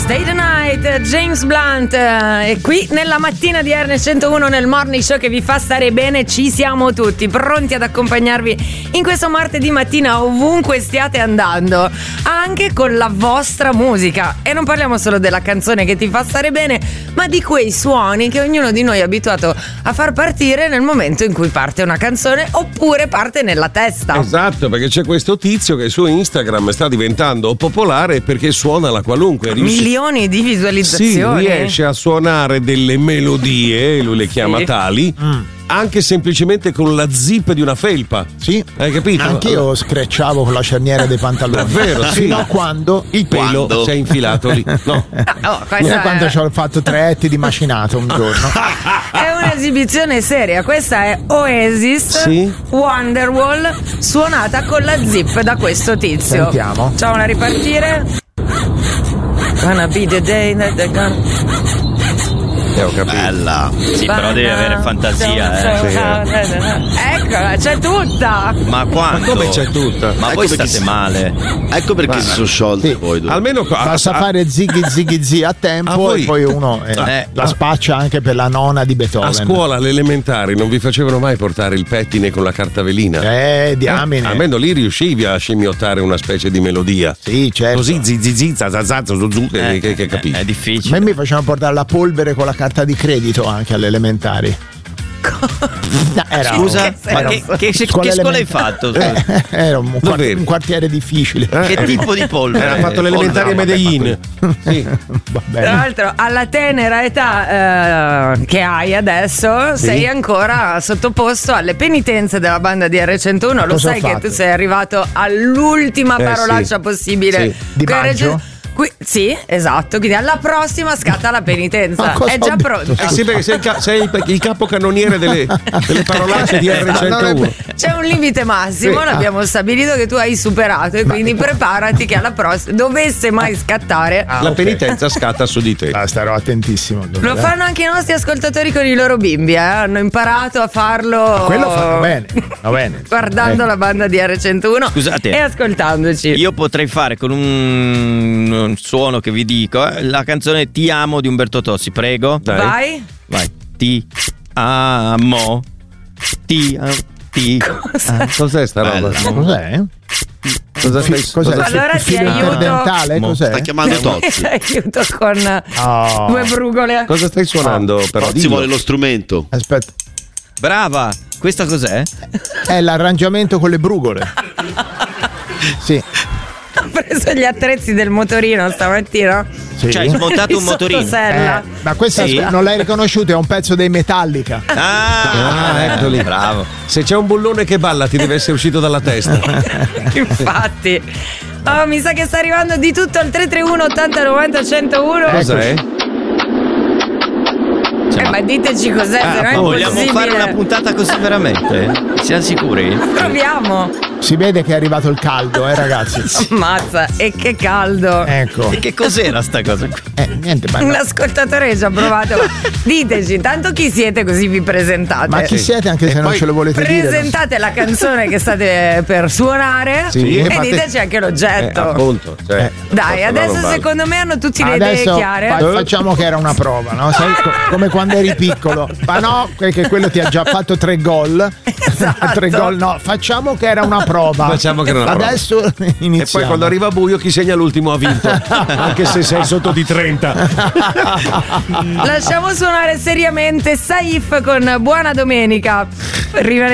Stay the Night, James Blunt, e qui nella mattina di RN101 nel morning show che vi fa stare bene. Ci siamo tutti pronti ad accompagnarvi in questo martedì mattina ovunque stiate andando, anche con la vostra musica. E non parliamo solo della canzone che ti fa stare bene, ma di quei suoni che ognuno di noi è abituato a far partire nel momento in cui parte una canzone oppure parte nella testa. Esatto, perché c'è questo tizio che su Instagram sta diventando popolare perché suona la qualunque. Milioni di visualizzazioni. Sì, riesce a suonare delle melodie, lui le chiama tali, anche semplicemente con la zip di una felpa. Sì. Hai capito? Anch'io screcciavo con la cerniera dei pantaloni. Davvero, sì. Fino a quando il pelo si è infilato lì. No. Quando ci ho fatto 3 etti di macinato un giorno. È un'esibizione seria. Questa è Oasis, sì? Wonderwall, suonata con la zip da questo tizio. Sentiamo. Facciamola ripartire. Gonna be the day that they're gonna... Ho capito. Bella. Sì, però devi avere fantasia. Eccola, c'è tutta. Ma quando? Ma come c'è tutta? Ma voi state male. Ecco perché si sono sciolti poi. Almeno basta fare zighi a tempo e poi uno la spaccia anche per la nona di Beethoven. A scuola alle elementari non vi facevano mai portare il pettine con la carta velina? Diamine. Almeno lì riuscivi a scimmiottare una specie di melodia. Sì, certo. Così che capisci. È difficile. A me mi facevano portare la polvere con la carta di credito anche alle elementari. Scusa, ma che scuola hai fatto? Era un quartiere difficile. Che tipo di polvere? Ha fatto l'elementare a Medellin. Sì. Va bene. Tra l'altro, alla tenera età che hai adesso, sei ancora sottoposto alle penitenze della banda di R101. Lo sai che tu sei arrivato all'ultima parolaccia possibile. Di maggio? Sì, esatto. Quindi alla prossima scatta la penitenza. È già pronto. Sì, perché sei il capocannoniere delle parolacce di R101. C'è un limite massimo, l'abbiamo stabilito, che tu hai superato, e quindi preparati che alla prossima, dovesse mai scattare, la penitenza scatta su di te. Starò attentissimo. Lo fanno anche i nostri ascoltatori con i loro bimbi, hanno imparato a farlo. Quello fanno bene. Va bene. Guardando la banda di R101. Scusate, e ascoltandoci. Io potrei fare con un suono che vi dico la canzone Ti amo di Umberto Tozzi, prego. Vai. Ti amo. Cos'è sta roba? Cos'è? Cos'è? Allora ti aiuto. Cos'è? Sta chiamando Tozzi. Ti aiuto con 2 brugole. Cosa stai suonando? Tozzi vuole lo strumento. Aspetta. Brava. Questa cos'è? È l'arrangiamento con le brugole. Sì. Ho preso gli attrezzi del motorino stamattina. Sì. Cioè, hai smontato un motorino. Ma questa non l'hai riconosciuto, è un pezzo dei Metallica. Eccoli. Bravo. Se c'è un bullone che balla ti deve essere uscito dalla testa. Infatti. Mi sa che sta arrivando di tutto al 331 80 90 101. Cos'è? Ma diteci cos'è, se no è vogliamo impossibile. fare una puntata così veramente? Siamo sicuri? Proviamo. Si vede che è arrivato il caldo, ragazzi. Ammazza, e che caldo. Ecco. E che cos'era sta cosa qui? Niente, Un ascoltatore ci ha provato. Diteci intanto chi siete, così vi presentate. Ma chi siete, anche se non ce lo volete dire? Presentate la canzone che state per suonare, e diteci anche l'oggetto. Appunto. Dai, adesso secondo me hanno tutti le idee chiare. Facciamo che era una prova, no? Sai, come quando eri piccolo. Ma no, perché quello ti ha già fatto 3 gol. Esatto. 3 gol, no. Facciamo che era una prova. Facciamo che era una prova. Adesso iniziamo. E poi quando arriva buio chi segna l'ultimo ha vinto. Anche se sei sotto di 30. Lasciamo suonare seriamente Saif con Buona Domenica.